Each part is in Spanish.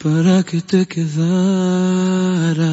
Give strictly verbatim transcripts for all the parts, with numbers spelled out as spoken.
para que te quedaras.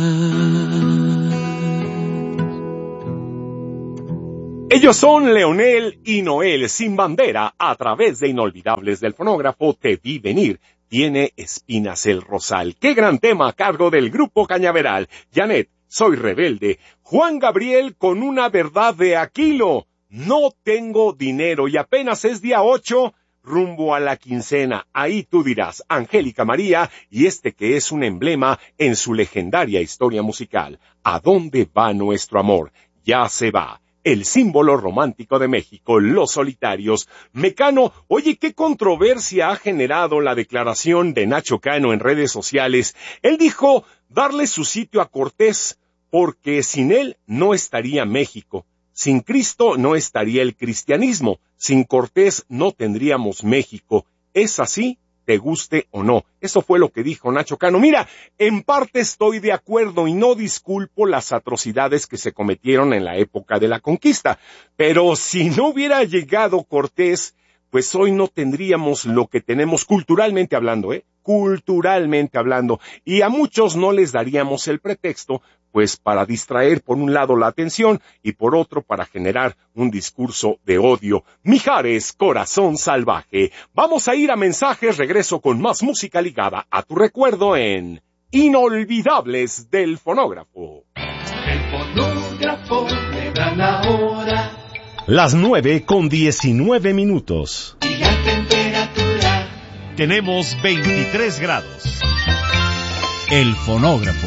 Ellos son Leonel y Noel Sin Bandera. A través de Inolvidables del Fonógrafo, Te Vi Venir. Tiene espinas el rosal. Qué gran tema a cargo del Grupo Cañaveral. Janet, Soy Rebelde. Juan Gabriel con Una Verdad de Aquilo. No tengo dinero y apenas es día ocho, rumbo a la quincena. Ahí tú dirás, Angélica María y este que es un emblema en su legendaria historia musical. ¿A dónde va nuestro amor? Ya se va. El símbolo romántico de México, Los Solitarios. Mecano, oye, ¿qué controversia ha generado la declaración de Nacho Cano en redes sociales? Él dijo darle su sitio a Cortés, porque sin él no estaría México. Sin Cristo no estaría el cristianismo. Sin Cortés no tendríamos México. ¿Es así? Te guste o no. Eso fue lo que dijo Nacho Cano. Mira, en parte estoy de acuerdo y no disculpo las atrocidades que se cometieron en la época de la conquista. Pero si no hubiera llegado Cortés, pues hoy no tendríamos lo que tenemos culturalmente hablando, ¿eh? Culturalmente hablando. Y a muchos no les daríamos el pretexto, pues para distraer por un lado la atención y por otro para generar un discurso de odio. Mijares, Corazón Salvaje. Vamos a ir a mensajes, regreso con más música ligada a tu recuerdo en Inolvidables del Fonógrafo. El fonógrafo le da la hora. Las nueve con diecinueve minutos. Y la temperatura. Tenemos veintitrés grados. El fonógrafo.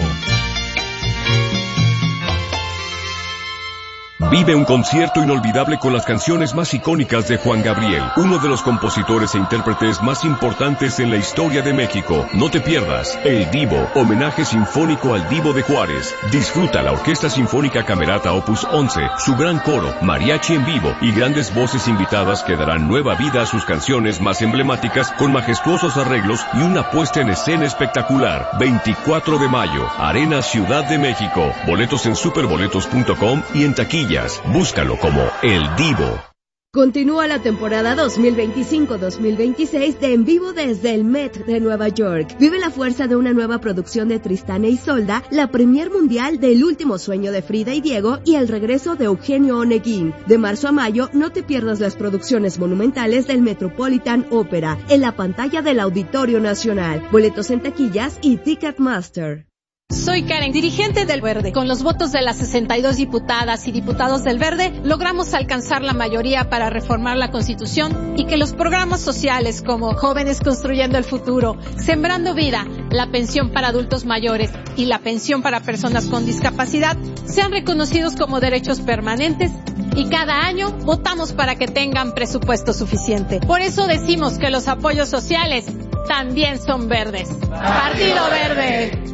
Vive un concierto inolvidable con las canciones más icónicas de Juan Gabriel, uno de los compositores e intérpretes más importantes en la historia de México. No te pierdas El Divo, homenaje sinfónico al Divo de Juárez. Disfruta la Orquesta Sinfónica Camerata Opus once, su gran coro, mariachi en vivo y grandes voces invitadas que darán nueva vida a sus canciones más emblemáticas con majestuosos arreglos y una puesta en escena espectacular. veinticuatro de mayo, Arena Ciudad de México. Boletos en superboletos punto com y en taquilla. Búscalo como El Divo. Continúa la temporada dos mil veinticinco dos mil veintiséis de En Vivo desde el Met de Nueva York. Vive la fuerza de una nueva producción de Tristán e Isolda, la premier mundial del Último Sueño de Frida y Diego y el regreso de Eugenio Oneguín. De marzo a mayo, no te pierdas las producciones monumentales del Metropolitan Opera en la pantalla del Auditorio Nacional. Boletos en taquillas y Ticketmaster. Soy Karen, dirigente del Verde. Con los votos de las sesenta y dos diputadas y diputados del Verde, logramos alcanzar la mayoría para reformar la Constitución y que los programas sociales como Jóvenes Construyendo el Futuro, Sembrando Vida, la pensión para adultos mayores y la pensión para personas con discapacidad sean reconocidos como derechos permanentes y cada año votamos para que tengan presupuesto suficiente. Por eso decimos que los apoyos sociales también son verdes. Partido Verde.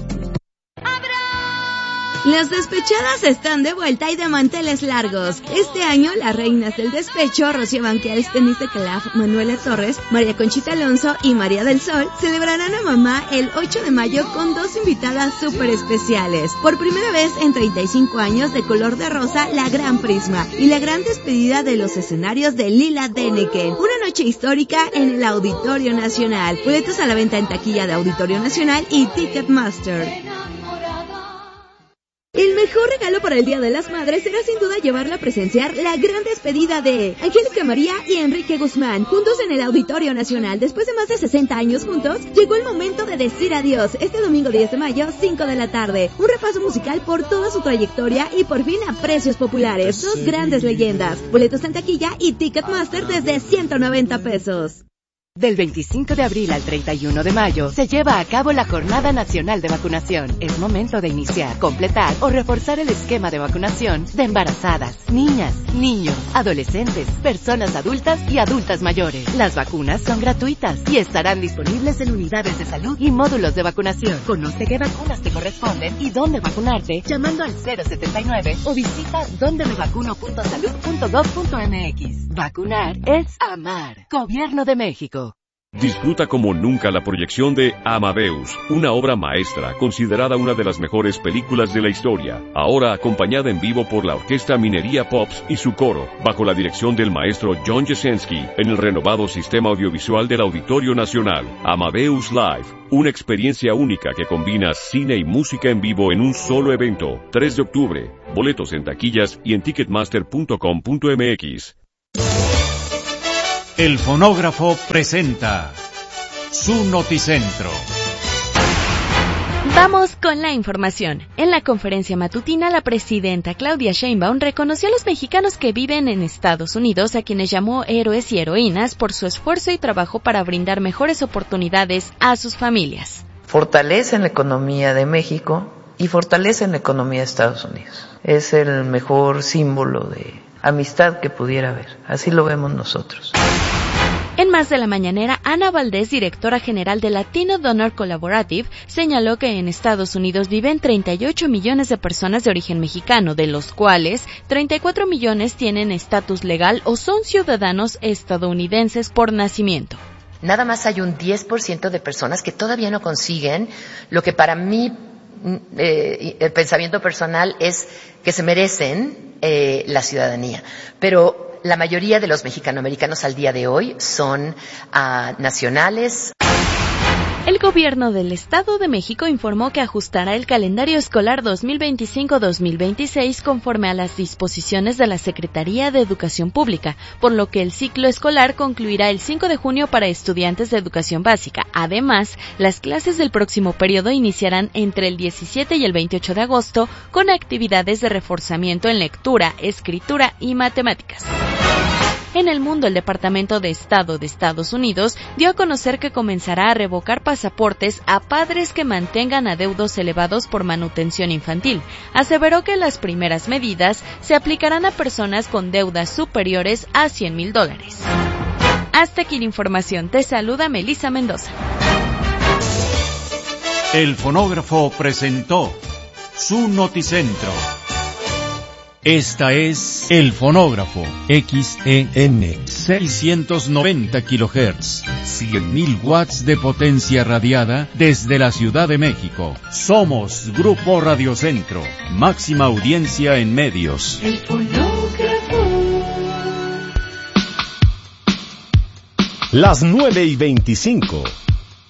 Las despechadas están de vuelta y de manteles largos. Este año, las reinas del despecho, Rocío Banquels, Denise Calaf, Manuela Torres, María Conchita Alonso y María del Sol, celebrarán a mamá el ocho de mayo con dos invitadas súper especiales. Por primera vez en treinta y cinco años, de color de rosa, la Gran Prisma y la gran despedida de los escenarios de Lila Deneken. Una noche histórica en el Auditorio Nacional. Boletos a la venta en taquilla de Auditorio Nacional y Ticketmaster. El mejor regalo para el Día de las Madres será sin duda llevarla a presenciar la gran despedida de Angélica María y Enrique Guzmán, juntos en el Auditorio Nacional. Después de más de sesenta años juntos, llegó el momento de decir adiós. Este domingo diez de mayo, cinco de la tarde. Un repaso musical por toda su trayectoria y por fin a precios populares. Dos grandes leyendas. Boletos en taquilla y Ticketmaster desde ciento noventa pesos. Del veinticinco de abril al treinta y uno de mayo se lleva a cabo la Jornada Nacional de Vacunación. Es momento de iniciar, completar o reforzar el esquema de vacunación de embarazadas, niñas, niños, adolescentes, personas adultas y adultas mayores. Las vacunas son gratuitas y estarán disponibles en unidades de salud y módulos de vacunación. Conoce qué vacunas te corresponden y dónde vacunarte llamando al cero setenta y nueve o visita donde me vacuno punto salud punto gov punto mx. Vacunar es amar. Gobierno de México. Disfruta como nunca la proyección de Amadeus, una obra maestra considerada una de las mejores películas de la historia, ahora acompañada en vivo por la Orquesta Minería Pops y su coro, bajo la dirección del maestro John Jasenski, en el renovado sistema audiovisual del Auditorio Nacional. Amadeus Live, una experiencia única que combina cine y música en vivo en un solo evento. tres de octubre, boletos en taquillas y en ticketmaster punto com punto m x. El fonógrafo presenta su Noticentro. Vamos con la información. En la conferencia matutina, la presidenta Claudia Sheinbaum reconoció a los mexicanos que viven en Estados Unidos, a quienes llamó héroes y heroínas por su esfuerzo y trabajo para brindar mejores oportunidades a sus familias. Fortalecen la economía de México y fortalecen la economía de Estados Unidos. Es el mejor símbolo de amistad que pudiera haber. Así lo vemos nosotros. En Más de la Mañanera, Ana Valdés, directora general de Latino Donor Collaborative, señaló que en Estados Unidos viven treinta y ocho millones de personas de origen mexicano, de los cuales treinta y cuatro millones tienen estatus legal o son ciudadanos estadounidenses por nacimiento. Nada más hay un diez por ciento de personas que todavía no consiguen lo que para mí, eh, el pensamiento personal es que se merecen eh, la ciudadanía. Pero la mayoría de los mexicanoamericanos al día de hoy son uh, nacionales. El gobierno del Estado de México informó que ajustará el calendario escolar dos mil veinticinco dos mil veintiséis conforme a las disposiciones de la Secretaría de Educación Pública, por lo que el ciclo escolar concluirá el cinco de junio para estudiantes de educación básica. Además, las clases del próximo periodo iniciarán entre el diecisiete y el veintiocho de agosto con actividades de reforzamiento en lectura, escritura y matemáticas. En el mundo, el Departamento de Estado de Estados Unidos dio a conocer que comenzará a revocar pasaportes a padres que mantengan adeudos elevados por manutención infantil. Aseveró que las primeras medidas se aplicarán a personas con deudas superiores a cien mil dólares. Hasta aquí la información. Te saluda Melissa Mendoza. El fonógrafo presentó su Noticentro. Esta es El Fonógrafo, X E N, seiscientos noventa kilohertz, cien mil watts de potencia radiada desde la Ciudad de México. Somos Grupo Radiocentro, máxima audiencia en medios. El fonógrafo. Las nueve y veinticinco.